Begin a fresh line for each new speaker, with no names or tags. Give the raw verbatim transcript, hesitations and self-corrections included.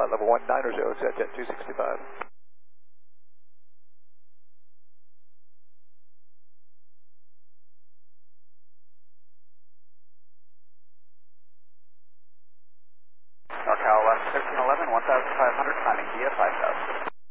uh, level one niner zero, set at two sixty-five.
NorCal thirteen eleven, one thousand five hundred, climbing via five thousand.